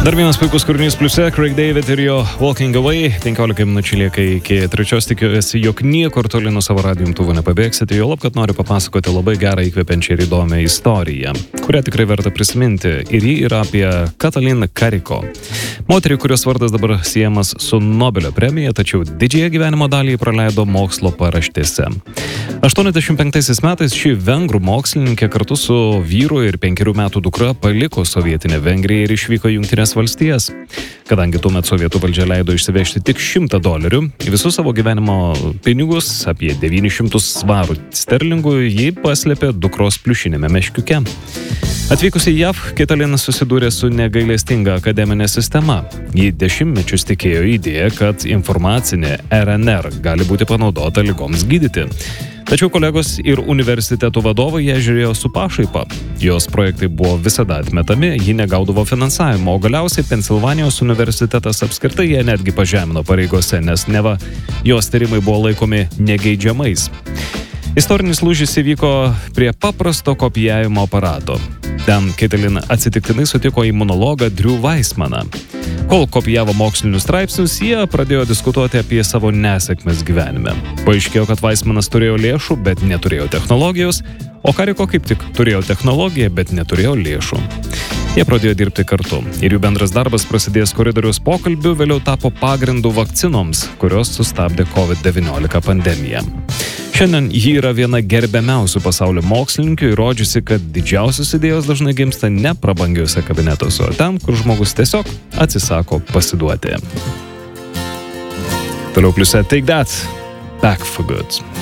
Dar vienas puikus kūrinys pliuse, Craig David ir jo Walking Away. 15 minučių lieka iki 3, tikiuosi, jog niekur toli nuo savo radijo imtuvo nepabėgsite, jo lab, kad noriu papasakoti labai gerą, įkvepiančią ir įdomią istoriją, kurią tikrai verta prisiminti. Ir ji yra apie Katalin Kariko. Moterį, kurios vardas dabar siejamas su Nobelio premija, tačiau didžiąją gyvenimo dalį praleido mokslo paraštėse. 85 metais ši vengrų mokslininkė kartu su vyru ir 5 metų dukra paliko sovietinę Vengriją ir išvyko į Jungtines valstijas. Kadangi tuomet sovietų valdžia leido išsivežti tik $100, visus savo gyvenimo pinigus, apie 900 svarų sterlingų, ji paslėpė dukros pliušinėme meškiuke. Atvykusi į JAV, Katalin susidūrė su negailestinga akademinė sistema. Ji dešimtmečius tikėjo idėją, kad informacinė RNR gali būti panaudota ligoms gydyti. Tačiau kolegos ir universitetų vadovai ją žiūrėjo su pašaipa. Jos projektai buvo visada atmetami, ji negaudavo finansavimo, o galiausiai Pensilvanijos universitetas apskritai ją netgi pažemino pareigose, nes neva jos tyrimai buvo laikomi negeidžiamais. Istorinis lūžis įvyko prie paprasto kopijavimo aparato. Ten Katalin atsitiktinai sutiko imunologą Drew Weissmaną. Kol kopijavo mokslinius straipsnius, jie pradėjo diskutuoti apie savo nesėkmes gyvenime. Paaiškėjo, kad Weissmanas turėjo lėšų, bet neturėjo technologijos, o Kariko kaip tik turėjo technologiją, bet neturėjo lėšų. Jie pradėjo dirbti kartu ir jų bendras darbas prasidėjęs koridoriaus pokalbiu vėliau tapo pagrindu vakcinoms, kurios sustabdė COVID-19 pandemiją. Šiandien ji yra viena gerbiamiausių pasaulio mokslininkių, įrodžiusi, kad didžiausios idėjos dažnai gimsta ne prabangiuose kabinetuose, o ten, kur žmogus tiesiog atsisako pasiduoti. Toliau pliuse Take That, Back for Good.